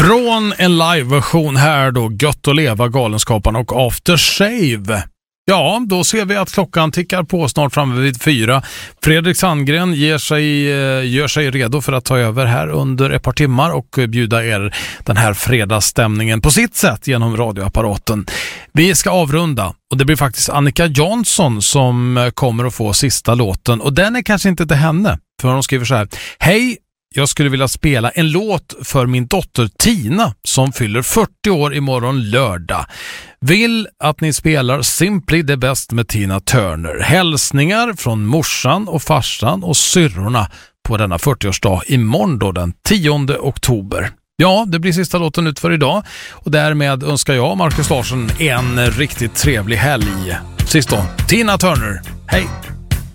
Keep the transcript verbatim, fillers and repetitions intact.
Från en live-version här då, Gött att leva, Galenskaparna och Aftershave. Ja, då ser vi att klockan tickar på snart framme vid fyra. Fredrik Sandgren ger sig, gör sig redo för att ta över här under ett par timmar och bjuda er den här fredagsstämningen på sitt sätt genom radioapparaten. Vi ska avrunda och det blir faktiskt Annika Jansson som kommer att få sista låten. Och den är kanske inte till henne, för hon skriver så här: hej, jag skulle vilja spela en låt för min dotter Tina som fyller fyrtio år imorgon lördag. Vill att ni spelar Simply the Best med Tina Turner. Hälsningar från morsan och farsan och syrrorna på denna fyrtioårsdag imorgon då, den tionde oktober. Ja, det blir sista låten ut för idag och därmed önskar jag Marcus Larsson en riktigt trevlig helg. Sist då, Tina Turner. Hej!